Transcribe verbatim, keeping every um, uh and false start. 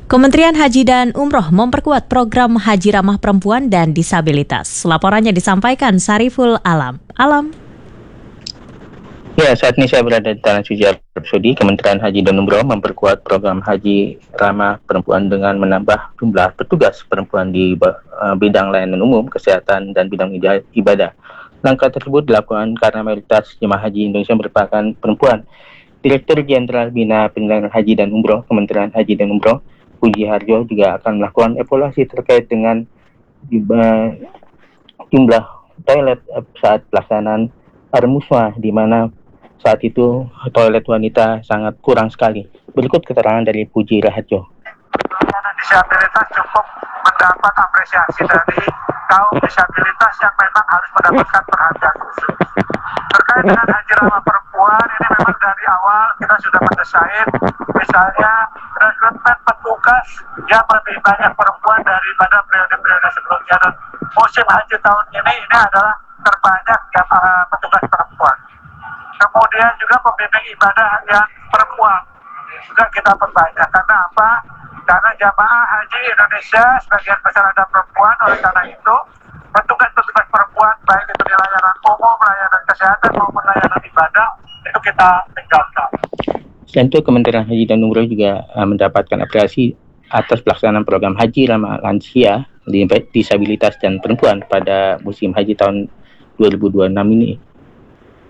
Kementerian Haji dan Umroh memperkuat program Haji Ramah Perempuan dan Disabilitas. Laporannya disampaikan Sariful Alam. Alam. Ya, saat ini saya berada di Tanah Suci Arab Saudi. Kementerian Haji dan Umroh memperkuat program Haji Ramah Perempuan dengan menambah jumlah petugas perempuan di bidang layanan umum, kesehatan, dan bidang ibadah. Langkah tersebut dilakukan karena mayoritas jemaah haji Indonesia merupakan perempuan. Direktur Jenderal Bina Penyelenggaraan Haji dan Umroh Kementerian Haji dan Umroh Puji Harjo juga akan melakukan evaluasi terkait dengan jumlah toilet saat pelaksanaan Armuswa, di mana saat itu toilet wanita sangat kurang sekali. Berikut keterangan dari Puji Harjo. Disabilitas cukup mendapat apresiasi dari kaum disabilitas yang memang harus mendapatkan perhatian khusus. Terkait dengan Haji Ramah Perempuan, ini memang dari awal kita sudah mendesain, misalnya rekrutmen petugas yang lebih banyak perempuan daripada periode-periode sebelumnya. Dan musim haji tahun ini ini adalah terbanyak yang uh, petugas perempuan. Kemudian juga pembimbing ibadah yang perempuan juga kita perbanyak. Karena apa? Karena jamaah haji Indonesia sebagian besar ada perempuan. Oleh karena itu petugas-petugas perempuan baik itu di layanan umum, layanan kesehatan maupun layanan ibadah itu kita tinggalkan. Selain itu, Kementerian Haji dan Umroh juga uh, mendapatkan apresiasi atas pelaksanaan program Haji Ramah Lansia, Disabilitas dan Perempuan pada musim haji tahun dua ribu dua puluh enam ini.